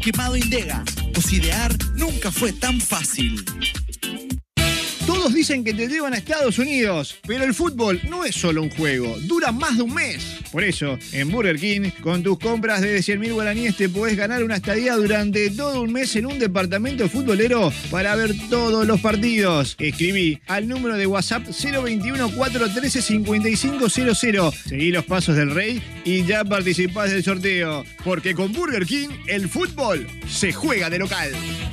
Quemado Indega. Cocidear nunca fue tan fácil. Todos dicen que te llevan a Estados Unidos, pero el fútbol no es solo un juego, dura más de un mes. Por eso, en Burger King, con tus compras de 100.000 guaraníes te podés ganar una estadía durante todo un mes en un departamento futbolero para ver todos los partidos. Escribí al número de WhatsApp 021-413-5500. Seguí los pasos del rey y ya participás del sorteo. Porque con Burger King, el fútbol se juega de local.